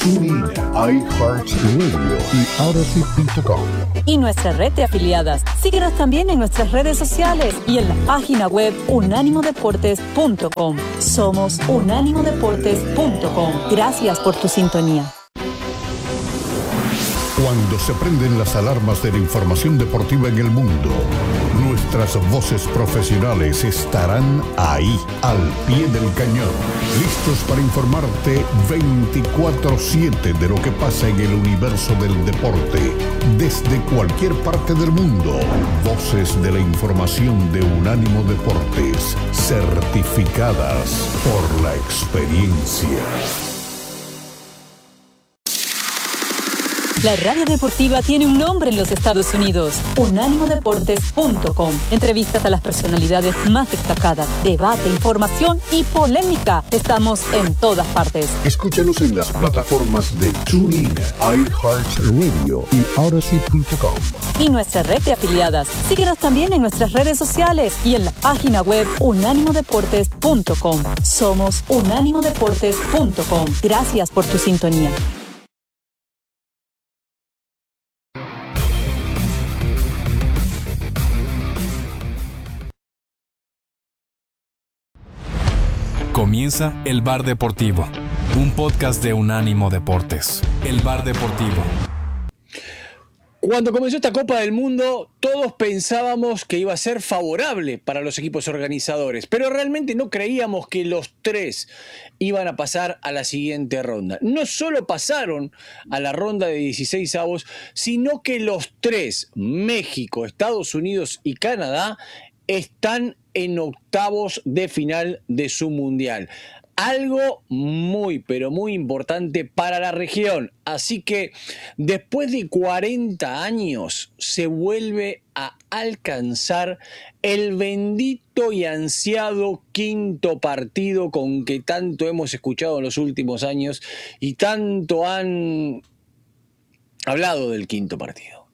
TuneIn, iHeartRadio y Odyssey.com. Y nuestra red de afiliadas. Síguenos también en nuestras redes sociales y en la página web unánimodeportes.com. Somos unánimodeportes.com. Gracias por tu sintonía. Cuando se prenden las alarmas de la información deportiva en el mundo, nuestras voces profesionales estarán ahí, al pie del cañón, listos para informarte 24/7 de lo que pasa en el universo del deporte, desde cualquier parte del mundo. Voces de la información de Unánimo Deportes, certificadas por la experiencia. La radio deportiva tiene un nombre en los Estados Unidos. Unánimodeportes.com. Entrevistas a las personalidades más destacadas, debate, información y polémica. Estamos en todas partes. Escúchanos en las plataformas de TuneIn, iHeartRadio y Odyssey.com. Y nuestra red de afiliadas. Síguenos también en nuestras redes sociales y en la página web unánimodeportes.com. Somos unánimodeportes.com. Gracias por tu sintonía. Comienza El Bar Deportivo, un podcast de Unánimo Deportes. El Bar Deportivo. Cuando comenzó esta Copa del Mundo, todos pensábamos que iba a ser favorable para los equipos organizadores, pero realmente no creíamos que los tres iban a pasar a la siguiente ronda. No solo pasaron a la ronda de 16avos, sino que los tres, México, Estados Unidos y Canadá, están en octavos de final de su mundial. Algo muy, pero muy importante para la región. Así que después de 40 años se vuelve a alcanzar el bendito y ansiado quinto partido con que tanto hemos escuchado en los últimos años y tanto han hablado del quinto partido.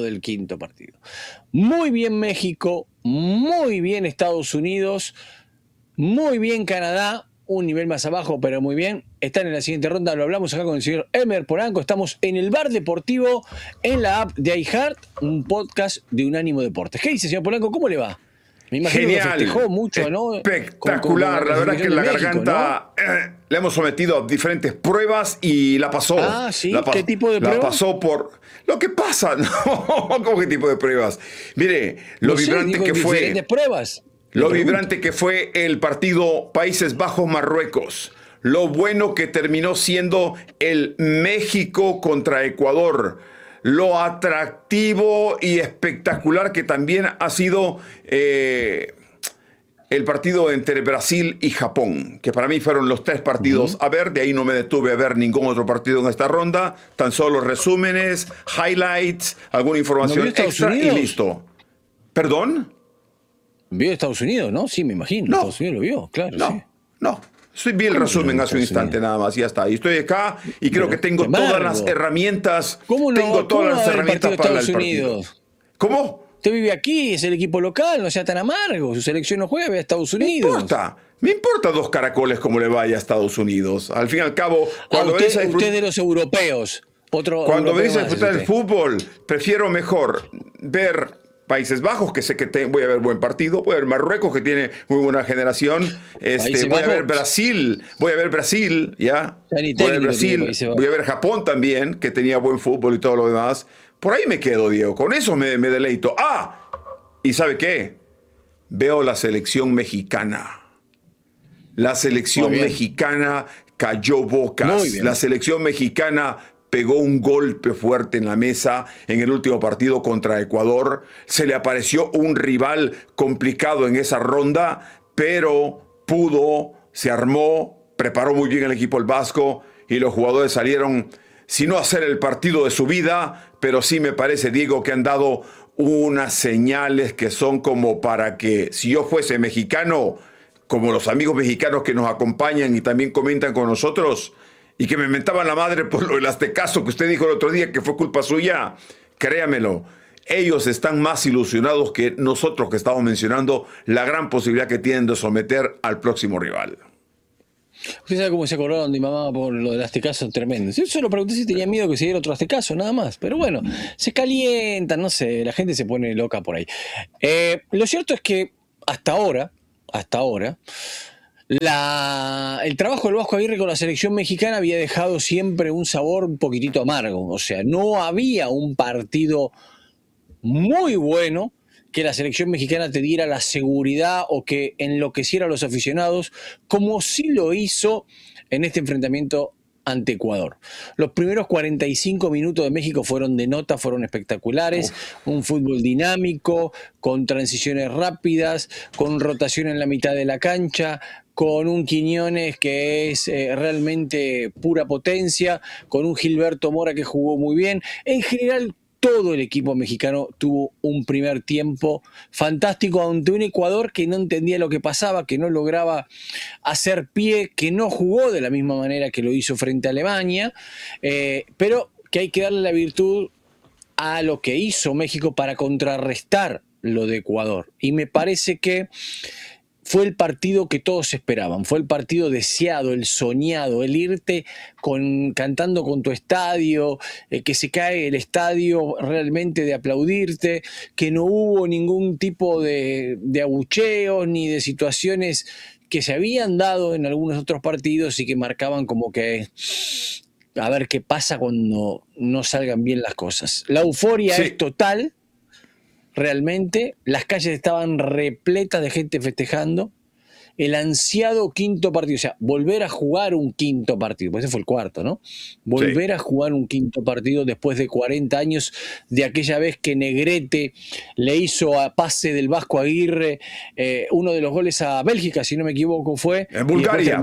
Muy bien México, muy bien Estados Unidos, muy bien Canadá, un nivel más abajo, pero muy bien. Están en la siguiente ronda, lo hablamos acá con el señor Emer Polanco. Estamos en el Bar Deportivo, en la app de iHeart, un podcast de Unánimo Deportes. ¿Qué dice, señor Polanco? ¿Cómo le va? Me imagino que festejó mucho, ¿no? Espectacular, la verdad que la México, garganta, ¿no? Le hemos sometido a diferentes pruebas y la pasó. Ah, ¿sí? ¿Qué tipo de pruebas? La pasó por... Lo que pasa, ¿no? ¿Cómo qué tipo de pruebas? Mire, lo vibrante que fue... Diferentes pruebas. Lo vibrante que fue el partido Países Bajos-Marruecos. Lo bueno que terminó siendo el México contra Ecuador. Lo atractivo y espectacular que también ha sido el partido entre Brasil y Japón, que para mí fueron los tres partidos a ver. De ahí no me detuve a ver ningún otro partido en esta ronda. Tan solo resúmenes, highlights, alguna información extra y listo. ¿Perdón? ¿Vio Estados Unidos, no? Sí, me imagino. No. Estados Unidos lo vio, claro. No. Vi el resumen hace un instante nada más y ya está. Y estoy acá y creo que tengo todas las herramientas. Tengo todas las herramientas para el partido. ¿Cómo? Usted vive aquí, es el equipo local, no sea tan amargo. Su selección no juega a Estados Unidos. Me importa dos caracoles como le vaya a Estados Unidos. Al fin y al cabo, cuando usted de los europeos. Cuando venís a disfrutar el fútbol, prefiero mejor ver Países Bajos, que sé que voy a ver buen partido, voy a ver Marruecos, que tiene muy buena generación, voy a ver Brasil, ¿ya? Voy a ver Brasil, voy a ver Japón también, que tenía buen fútbol y todo lo demás. Por ahí me quedo, Diego, con eso me deleito. ¿Y sabe qué? Veo la selección mexicana. La selección mexicana cayó bocas. La selección mexicana pegó un golpe fuerte en la mesa en el último partido contra Ecuador. Se le apareció un rival complicado en esa ronda, pero pudo, se armó, preparó muy bien el equipo el vasco y los jugadores salieron, si no a hacer el partido de su vida, pero sí me parece, Diego, que han dado unas señales que son como para que, si yo fuese mexicano, como los amigos mexicanos que nos acompañan y también comentan con nosotros, y que me mentaban la madre por lo del aztecaso que usted dijo el otro día que fue culpa suya, créamelo, ellos están más ilusionados que nosotros que estamos mencionando la gran posibilidad que tienen de someter al próximo rival. Usted sabe cómo se acordaron de mi mamá por lo del Aztecaso tremendo. Yo solo pregunté si tenía miedo que se diera otro Aztecaso, nada más. Pero bueno, se calientan, no sé, la gente se pone loca por ahí. Lo cierto es que hasta ahora, el trabajo del Vasco Aguirre con la selección mexicana había dejado siempre un sabor un poquitito amargo. O sea, no había un partido muy bueno que la selección mexicana te diera la seguridad o que enloqueciera a los aficionados, como sí lo hizo en este enfrentamiento ante Ecuador. Los primeros 45 minutos de México fueron de nota, fueron espectaculares, un fútbol dinámico, con transiciones rápidas, con rotación en la mitad de la cancha, con un Quiñones que es realmente pura potencia, con un Gilberto Mora que jugó muy bien. En general, todo el equipo mexicano tuvo un primer tiempo fantástico ante un Ecuador que no entendía lo que pasaba, que no lograba hacer pie, que no jugó de la misma manera que lo hizo frente a Alemania, pero que hay que darle la virtud a lo que hizo México para contrarrestar lo de Ecuador. Y me parece que fue el partido que todos esperaban, fue el partido deseado, el soñado, el irte cantando con tu estadio, que se cae el estadio realmente de aplaudirte, que no hubo ningún tipo de abucheos ni de situaciones que se habían dado en algunos otros partidos y que marcaban como que a ver qué pasa cuando no salgan bien las cosas. La euforia es total. Realmente, las calles estaban repletas de gente festejando. El ansiado quinto partido, o sea, volver a jugar un quinto partido, pues ese fue el cuarto, ¿no? Volver a jugar un quinto partido después de 40 años de aquella vez que Negrete le hizo a pase del Vasco Aguirre uno de los goles a Bélgica, si no me equivoco, fue. Bulgaria.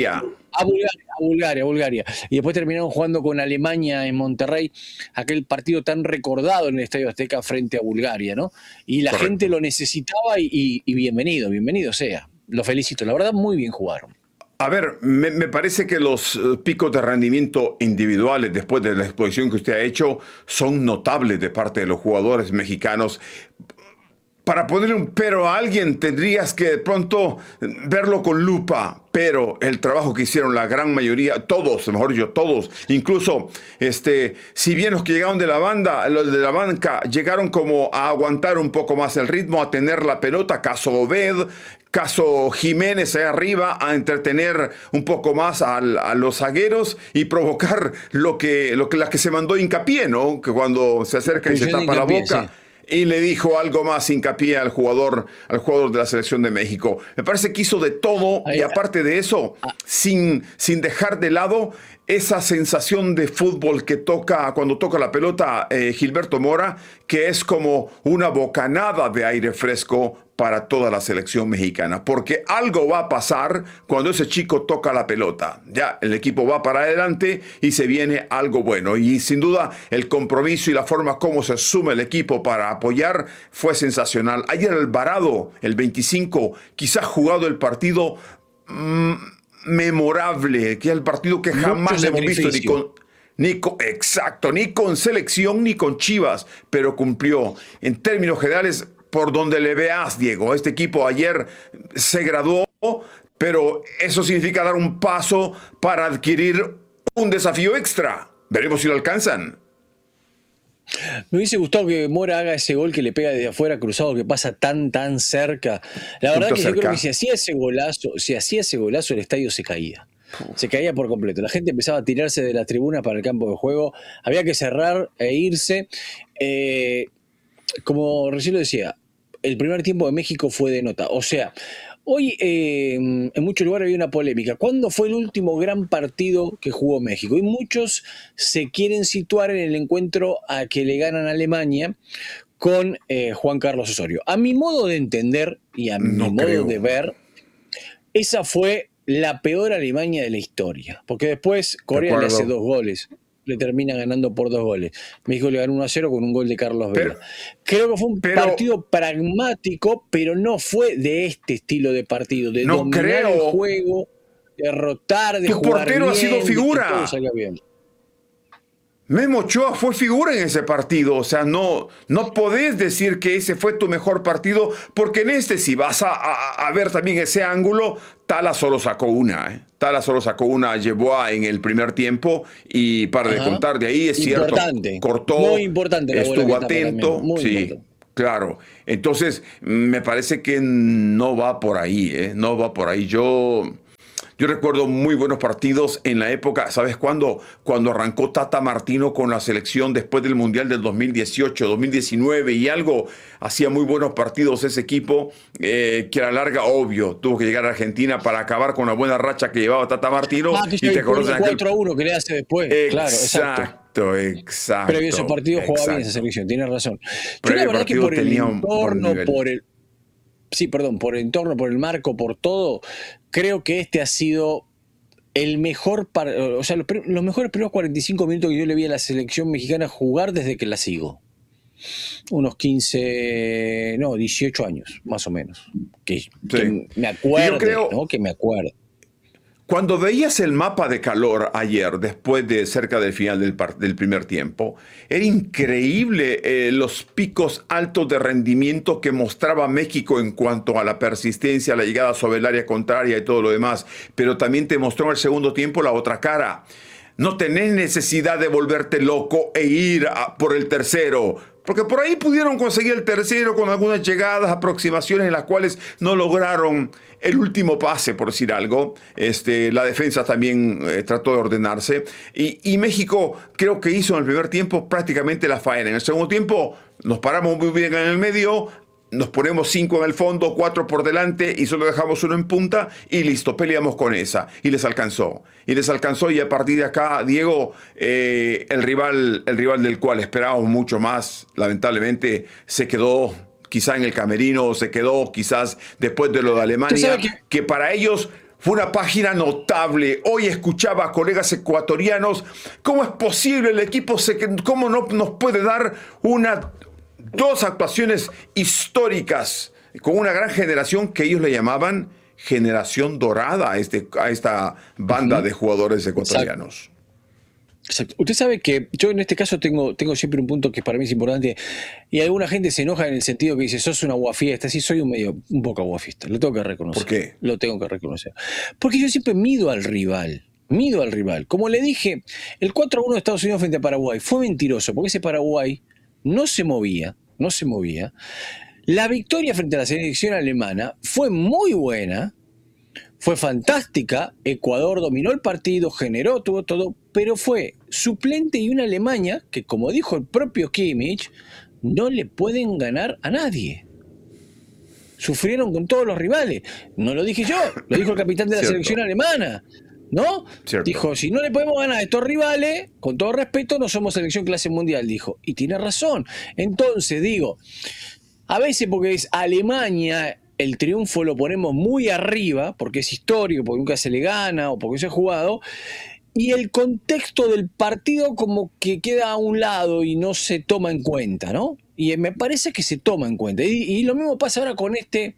Bulgaria. Y después terminaron jugando con Alemania en Monterrey, aquel partido tan recordado en el Estadio Azteca frente a Bulgaria, ¿no? Y la gente lo necesitaba y bienvenido sea. Lo felicito, la verdad muy bien jugaron. A ver, me parece que los picos de rendimiento individuales después de la exposición que usted ha hecho son notables de parte de los jugadores mexicanos. Para ponerle un pero a alguien tendrías que de pronto verlo con lupa, pero el trabajo que hicieron la gran mayoría, todos, incluso si bien los que llegaron los de la banca llegaron como a aguantar un poco más el ritmo, a tener la pelota, caso Obed, caso Jiménez ahí arriba, a entretener un poco más a los zagueros y provocar lo que se mandó Hincapié, ¿no? Que cuando se acerca y se tapa la boca. Sí. Y le dijo algo más hincapié al jugador de la selección de México. Me parece que hizo de todo y aparte de eso, sin dejar de lado esa sensación de fútbol que toca cuando toca la pelota Gilberto Mora, que es como una bocanada de aire fresco para toda la selección mexicana, porque algo va a pasar cuando ese chico toca la pelota. Ya el equipo va para adelante y se viene algo bueno. Y sin duda el compromiso y la forma como se suma el equipo para apoyar fue sensacional. Ayer Alvarado, el 25, quizás jugado el partido memorable, que es el partido que jamás hemos visto ni con selección ni con Chivas, pero cumplió. En términos generales, por donde le veas, Diego, este equipo ayer se graduó, pero eso significa dar un paso para adquirir un desafío extra. Veremos si lo alcanzan. Me hubiese gustado que Mora haga ese gol que le pega desde afuera cruzado, que pasa tan cerca. La verdad que yo creo que si hacía ese golazo, el estadio se caía. Se caía por completo. La gente empezaba a tirarse de las tribunas para el campo de juego. Había que cerrar e irse. Como recién lo decía, el primer tiempo de México fue de nota. O sea, hoy en muchos lugares había una polémica. ¿Cuándo fue el último gran partido que jugó México? Y muchos se quieren situar en el encuentro a que le ganan a Alemania con Juan Carlos Osorio. A mi modo de entender y a mi modo de ver, esa fue la peor Alemania de la historia. Porque después Corea le hace 2 goles. Le termina ganando por 2 goles. México le ganó 1-0 con un gol de Carlos Vela. Creo que fue un partido pragmático, pero no fue de este estilo de partido, de dominar el juego, derrotar, de jugar bien. Tu portero ha sido figura. Que todo salga bien. Memo Ochoa fue figura en ese partido, o sea, no podés decir que ese fue tu mejor partido, porque en este, si vas a ver también ese ángulo, Tala solo sacó una, Tala solo sacó una a Yeboah en el primer tiempo, y para de contar de ahí, es cierto, cortó, muy importante, estuvo atento, sí, importante. Claro. Entonces, me parece que no va por ahí, no va por ahí. Yo recuerdo muy buenos partidos en la época, ¿sabes cuándo? Cuando arrancó Tata Martino con la selección después del Mundial del 2018, 2019 y algo, hacía muy buenos partidos ese equipo, que a la larga, obvio, tuvo que llegar a Argentina para acabar con la buena racha que llevaba Tata Martino. Que y te acordás de 4-1 que le hace después. Exacto. Exacto. Pero esos partidos jugaba bien esa selección, tienes razón. Yo la verdad que por el entorno, por el entorno, por el marco, por todo, creo que este ha sido el mejor, o sea, los mejores primeros 45 minutos que yo le vi a la selección mexicana jugar desde que la sigo. Unos 18 años, más o menos. Que me acuerdo, ¿no? Que me acuerdo. Cuando veías el mapa de calor ayer, después de cerca del final del primer tiempo, era increíble los picos altos de rendimiento que mostraba México en cuanto a la persistencia, la llegada sobre el área contraria y todo lo demás. Pero también te mostró en el segundo tiempo la otra cara. No tenés necesidad de volverte loco e ir por el tercero. Porque por ahí pudieron conseguir el tercero con algunas llegadas, aproximaciones en las cuales no lograron el último pase, por decir algo. La defensa también trató de ordenarse. Y México creo que hizo en el primer tiempo prácticamente la faena. En el segundo tiempo nos paramos muy bien en el medio, nos ponemos 5 en el fondo, 4 por delante y solo dejamos 1 en punta y listo, peleamos con esa. Y les alcanzó. Y a partir de acá, Diego, el rival del cual esperábamos mucho más, lamentablemente se quedó quizá en el camerino, se quedó quizás después de lo de Alemania, que para ellos fue una página notable. Hoy escuchaba a colegas ecuatorianos, ¿cómo es posible el equipo? ¿Cómo no nos puede dar dos actuaciones históricas con una gran generación que ellos le llamaban generación dorada a esta banda de jugadores ecuatorianos? Exacto. Usted sabe que yo en este caso tengo siempre un punto que para mí es importante, y alguna gente se enoja en el sentido que dice, sos un aguafiesta. Sí, soy un poco aguafiesta, lo tengo que reconocer. ¿Por qué? Lo tengo que reconocer. Porque yo siempre mido al rival. Como le dije, el 4-1 de Estados Unidos frente a Paraguay fue mentiroso, porque ese Paraguay no se movía. La victoria frente a la selección alemana fue muy buena, fue fantástica. Ecuador dominó el partido, generó, tuvo todo, pero fue suplente y una Alemania que, como dijo el propio Kimmich, no le pueden ganar a nadie. Sufrieron con todos los rivales. No lo dije yo, lo dijo el capitán de la selección alemana. ¿No? Cierto. Dijo, si no le podemos ganar a estos rivales, con todo respeto, no somos selección clase mundial, dijo. Y tiene razón. Entonces, digo, a veces porque es Alemania, el triunfo lo ponemos muy arriba, porque es histórico, porque nunca se le gana o porque se ha jugado, y el contexto del partido como que queda a un lado y no se toma en cuenta, ¿no? Y me parece que se toma en cuenta. Y lo mismo pasa ahora con este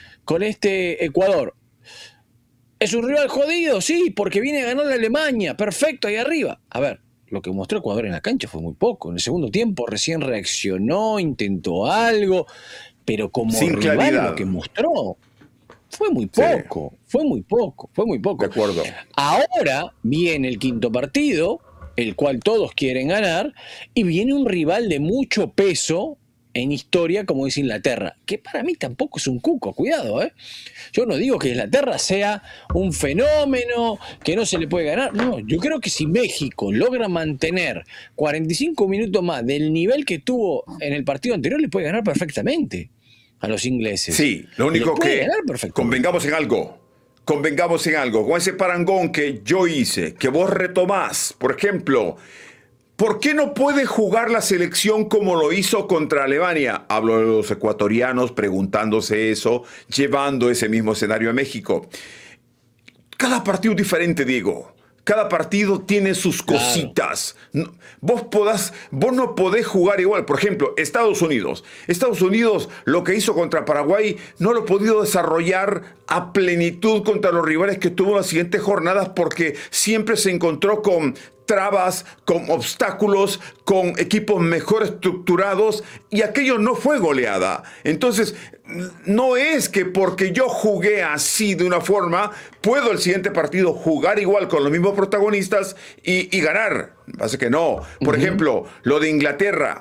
Ecuador. ¿Es un rival jodido? Sí, porque viene a ganar la Alemania. Perfecto, ahí arriba. A ver, lo que mostró Ecuador en la cancha fue muy poco. En el segundo tiempo recién reaccionó, intentó algo, pero como sin rival claridad. Lo que mostró fue muy poco. Fue muy poco. De acuerdo. Ahora viene el quinto partido, el cual todos quieren ganar, y viene un rival de mucho peso en historia como es Inglaterra, que para mí tampoco es un cuco, cuidado, Yo no digo que Inglaterra sea un fenómeno, que no se le puede ganar, no, yo creo que si México logra mantener 45 minutos más del nivel que tuvo en el partido anterior, le puede ganar perfectamente a los ingleses. Sí, lo único que convengamos en algo, con ese parangón que yo hice, que vos retomás, por ejemplo, ¿por qué no puede jugar la selección como lo hizo contra Alemania? Hablo de los ecuatorianos preguntándose eso, llevando ese mismo escenario a México. Cada partido es diferente, Diego. Cada partido tiene sus cositas. Claro. Vos no podés jugar igual. Por ejemplo, Estados Unidos. Estados Unidos, lo que hizo contra Paraguay, no lo ha podido desarrollar a plenitud contra los rivales que tuvo en las siguientes jornadas porque siempre se encontró con trabas, con obstáculos, con equipos mejor estructurados, y aquello no fue goleada. Entonces, no es que porque yo jugué así de una forma, puedo el siguiente partido jugar igual con los mismos protagonistas y ganar. Pasa que no. Por ejemplo, lo de Inglaterra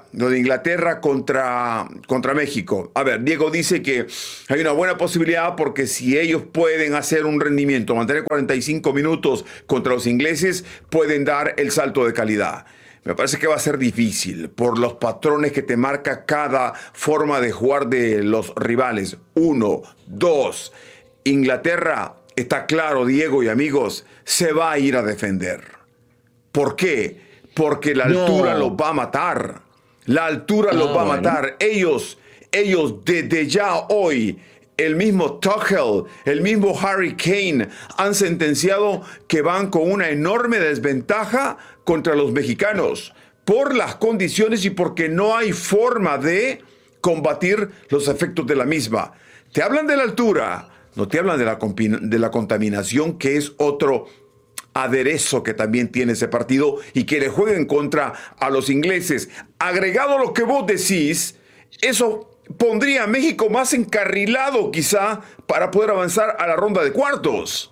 contra México. A ver, Diego dice que hay una buena posibilidad porque si ellos pueden hacer un rendimiento, mantener 45 minutos contra los ingleses, pueden dar el salto de calidad. Me parece que va a ser difícil por los patrones que te marca cada forma de jugar de los rivales. 1, 2. Inglaterra, está claro, Diego y amigos, se va a ir a defender. ¿Por qué? Porque la altura los va a matar. La altura los va a matar. Ellos desde ya hoy, el mismo Tuchel, el mismo Harry Kane han sentenciado que van con una enorme desventaja contra los mexicanos por las condiciones y porque no hay forma de combatir los efectos de la misma. Te hablan de la altura, no te hablan de la contaminación, que es otro aderezo que también tiene ese partido y que le jueguen contra a los ingleses. Agregado a lo que vos decís, eso pondría a México más encarrilado quizá para poder avanzar a la ronda de cuartos.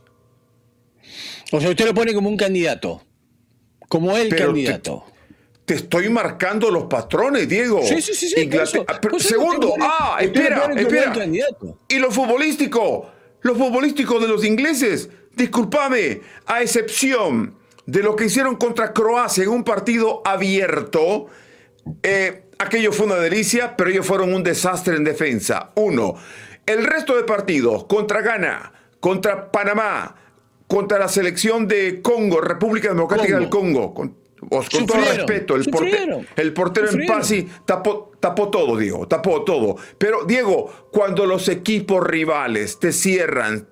O sea, usted lo pone como un candidato. Como el candidato. Te estoy marcando los patrones, Diego. Sí. Segundo, espera. Y lo futbolístico de los ingleses, discúlpame, a excepción de lo que hicieron contra Croacia en un partido abierto, aquello fue una delicia, pero ellos fueron un desastre en defensa. 1. El resto de partidos, contra Ghana, contra Panamá, contra la selección de Congo, República Democrática del Congo, con todo respeto, el portero en Pasi tapó todo, Diego, tapó todo. Pero, Diego, cuando los equipos rivales te cierran,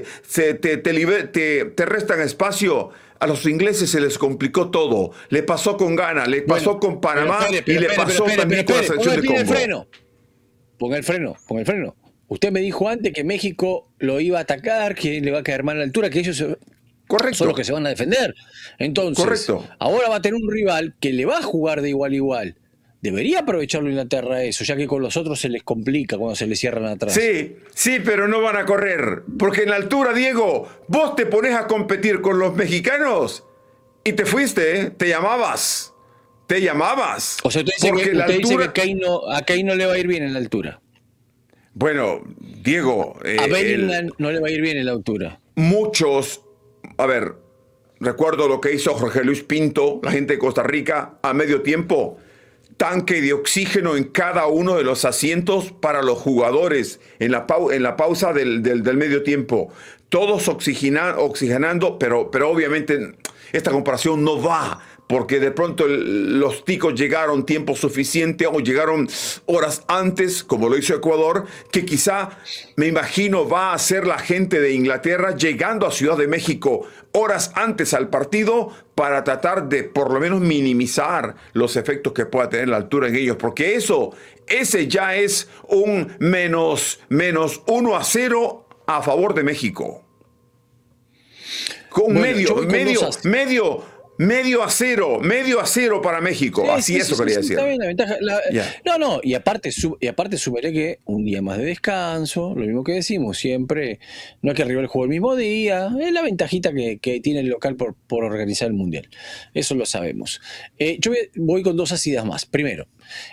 te restan espacio, a los ingleses se les complicó todo. Le pasó con Ghana, le pasó con Panamá y le pasó también con la selección de Congo. Ponga el freno. Usted me dijo antes que México lo iba a atacar, que le va a caer mal a la altura, que ellos son los que se van a defender. Entonces, ahora va a tener un rival que le va a jugar de igual a igual. Debería aprovecharlo Inglaterra eso, ya que con los otros se les complica cuando se les cierran atrás. Sí, pero no van a correr. Porque en la altura, Diego, vos te pones a competir con los mexicanos y te fuiste, te llamabas. O sea, usted dice que a Kane no le va a ir bien en la altura. Bueno, Diego... a Bellingham no le va a ir bien en la altura. Muchos... A ver, recuerdo lo que hizo Jorge Luis Pinto, la gente de Costa Rica, a medio tiempo. Tanque de oxígeno en cada uno de los asientos para los jugadores en la pausa del medio tiempo. Todos oxigenando, pero obviamente esta comparación no va, porque de pronto los ticos llegaron tiempo suficiente o llegaron horas antes, como lo hizo Ecuador, que quizá, me imagino, va a ser la gente de Inglaterra llegando a Ciudad de México horas antes al partido para tratar de por lo menos minimizar los efectos que pueda tener la altura en ellos, porque ese ya es un menos 1-0 a favor de México. Con medio a cero para México. Quería decir. Está bien, la ventaja. No, y aparte sumaré que un día más de descanso, lo mismo que decimos siempre, no hay que arribar el juego el mismo día, es la ventajita que tiene el local por organizar el Mundial. Eso lo sabemos. Yo voy con 2 asidas más. Primero,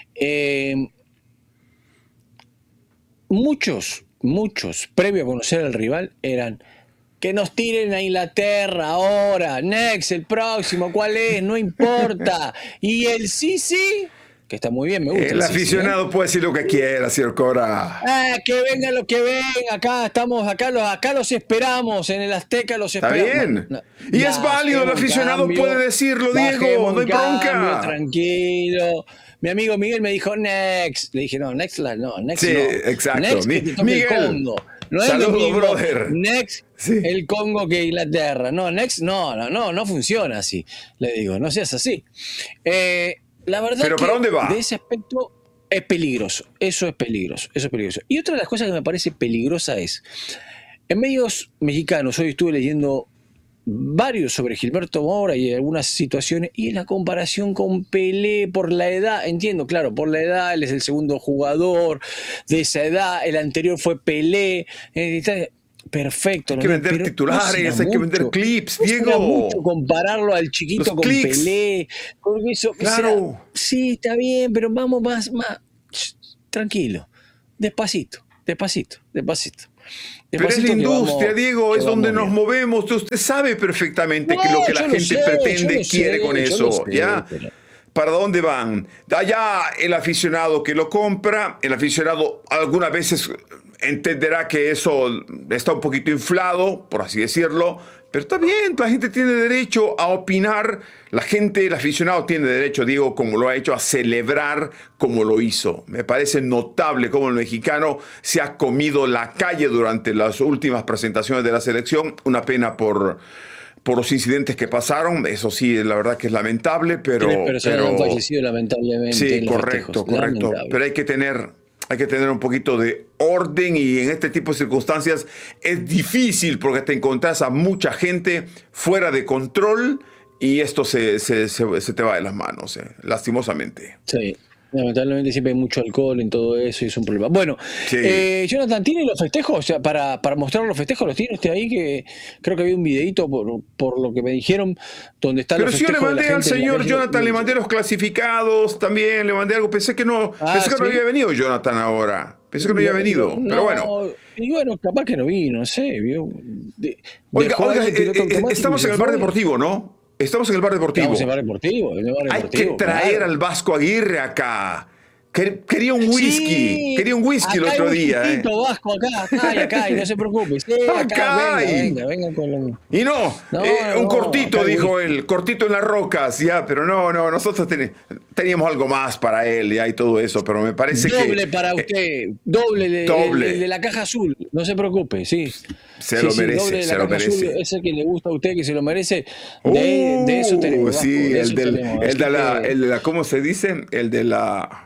muchos, previo a conocer al rival, eran... Que nos tiren a Inglaterra ahora, next, el próximo, ¿cuál es? No importa. Y el sí, que está muy bien, me gusta. El aficionado puede decir lo que quiera, señor Cora. Que venga lo que venga, acá los esperamos, en el Azteca los esperamos. Está bien. Y es válido, el aficionado puede decirlo, Diego, no hay bronca. Tranquilo. Mi amigo Miguel me dijo next. Le dije, next no. Sí, exacto. Next, Miguel. No es lo mismo brother. Next el Congo que Inglaterra. No, next no funciona así. Le digo, no seas así. La verdad ¿Pero para dónde va? De ese aspecto es peligroso. Eso es peligroso. Y otra de las cosas que me parece peligrosa es, en medios mexicanos, hoy estuve leyendo varios sobre Gilberto Mora y algunas situaciones, y la comparación con Pelé por la edad, entiendo, claro, por la edad, él es el segundo jugador de esa edad, el anterior fue Pelé, perfecto. Hay que vender titulares, hay que vender clips, Diego. Mucho compararlo al chiquito con Pelé, porque eso, claro. O sea, sí, está bien, pero vamos más, tranquilo, despacito. Pero es la industria, Diego, es donde nos movemos. Usted sabe perfectamente que lo que la gente pretende, quiere con eso. ¿Ya? ¿Para dónde van? Allá el aficionado que lo compra, el aficionado algunas veces entenderá que eso está un poquito inflado, por así decirlo, pero está bien, la gente tiene derecho a opinar, el aficionado tiene derecho, Diego, como lo ha hecho, a celebrar como lo hizo. Me parece notable cómo el mexicano se ha comido la calle durante las últimas presentaciones de la selección. Una pena por los incidentes que pasaron, eso sí, la verdad que es lamentable, pero han fallecido lamentablemente. Sí, correcto. Lamentable. Pero hay que tener un poquito de orden, y en este tipo de circunstancias es difícil porque te encontrás a mucha gente fuera de control y esto se te va de las manos, lastimosamente. Sí. Lamentablemente siempre hay mucho alcohol en todo eso y es un problema. Bueno, sí. Jonathan, ¿tiene los festejos? O sea, para mostrar los festejos, ¿los tiene usted ahí? Que creo que había un videito por lo que me dijeron, donde están los festejos. Pero si yo le mandé al señor Jonathan, le mandé los clasificados también, le mandé algo. Pensé que no había venido Jonathan ahora. Pensé que no había venido, pero bueno. Y bueno, capaz que no vino, no sé. Oiga, estamos en el bar deportivo, ¿no? Estamos en el bar deportivo. Estamos en el bar deportivo. Hay que traer al Vasco Aguirre acá. Quería un whisky. Quería un whisky el otro día. Vasco, acá, y no se preocupe. Sí, venga con lo... Y un cortito, dijo él. Cortito en las rocas, ya. Pero no, nosotros teníamos algo más para él, ya, y todo eso. Pero me parece doble para usted. Doble. De la caja azul. No se preocupe, sí. Se lo merece. Ese que le gusta a usted, que se lo merece. De eso tenemos. Sí, el de la, ¿cómo se dice? El de la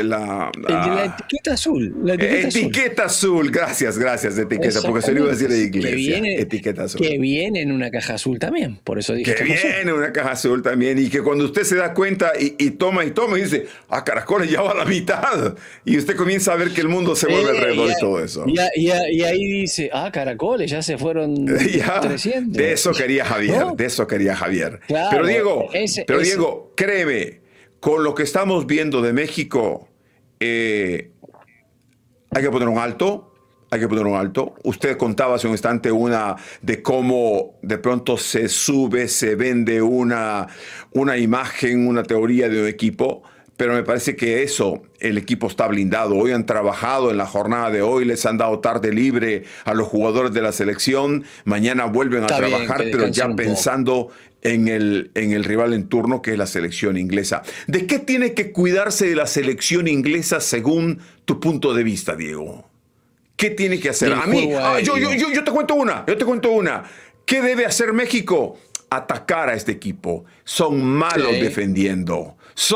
etiqueta azul. Etiqueta azul. Gracias, etiqueta, porque se lo iba a decir de iglesia. Etiqueta azul. Que viene en una caja azul también, por eso dije. Que viene en una caja azul también, y que cuando usted se da cuenta y toma y dice, caracoles, ya va a la mitad, y usted comienza a ver que el mundo se mueve alrededor de todo eso. Y ahí dice, caracoles, ya se fueron 300. De eso quería Javier, Claro, pero Diego, créeme, con lo que estamos viendo de México, hay que poner un alto. Usted contaba hace un instante de cómo de pronto se vende una imagen, una teoría de un equipo, pero me parece que el equipo está blindado. Hoy han trabajado en la jornada de hoy, les han dado tarde libre a los jugadores de la selección, mañana vuelven a trabajar, pero ya pensando en el rival en turno, que es la selección inglesa. ¿De qué tiene que cuidarse de la selección inglesa según tu punto de vista, Diego? ¿Qué tiene que hacer? Yo te cuento una. ¿Qué debe hacer México? Atacar a este equipo. Son malos defendiendo.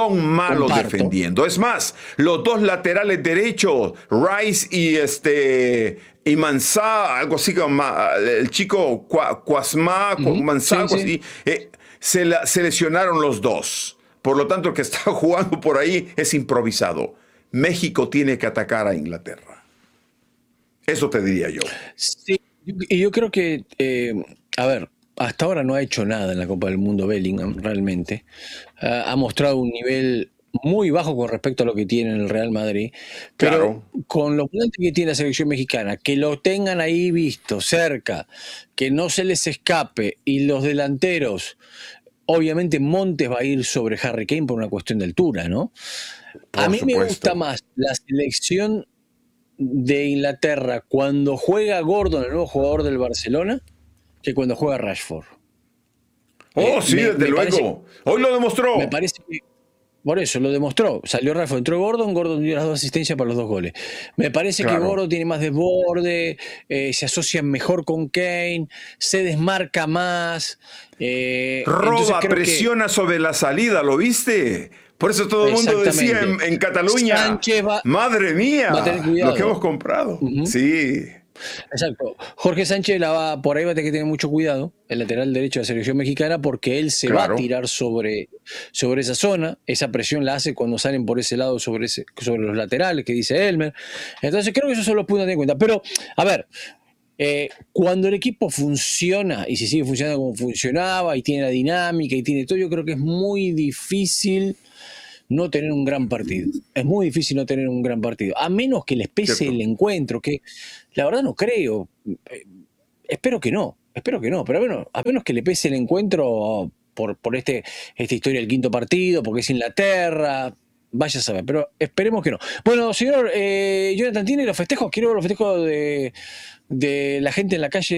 Es más, los dos laterales derechos, Rice y Mansá, algo así como el chico Cuasma, Mansá, algo así, se lesionaron los dos. Por lo tanto, el que está jugando por ahí es improvisado. México tiene que atacar a Inglaterra. Eso te diría yo. Sí, y yo creo que, hasta ahora no ha hecho nada en la Copa del Mundo Bellingham, realmente. Ha mostrado un nivel muy bajo con respecto a lo que tiene en el Real Madrid, pero con los volantes que tiene la selección mexicana, que lo tengan ahí visto, cerca, que no se les escape, y los delanteros, obviamente Montes va a ir sobre Harry Kane por una cuestión de altura, ¿no? A mí me gusta más la selección de Inglaterra cuando juega Gordon, el nuevo jugador del Barcelona, que cuando juega Rashford. Sí, desde luego. Hoy lo demostró. Me parece que por eso lo demostró. Salió Rashford, entró Gordon dio las 2 asistencias para los 2 goles. Me parece que Gordon tiene más desborde, se asocia mejor con Kane, se desmarca más. Roba, presiona sobre la salida, ¿lo viste? Por eso todo el mundo decía en Cataluña, madre mía, lo que hemos comprado. Sí. Exacto. Jorge Sánchez por ahí va a tener que tener mucho cuidado, el lateral derecho de la selección mexicana, porque él se va a tirar sobre esa zona. Esa presión la hace cuando salen por ese lado sobre los laterales, que dice Elmer. Entonces creo que eso son los puntos a tener en cuenta. Pero, a ver, cuando el equipo funciona, y si sigue funcionando como funcionaba, y tiene la dinámica, y tiene todo, yo creo que es muy difícil no tener un gran partido. Es muy difícil no tener un gran partido. A menos que les pese el encuentro, que la verdad no creo. Espero que no. Pero bueno, a menos que le pese el encuentro por esta historia del quinto partido, porque es Inglaterra, vaya a saber, pero esperemos que no. Bueno, señor Jonathan, ¿tiene los festejos? Quiero ver los festejos de la gente en la calle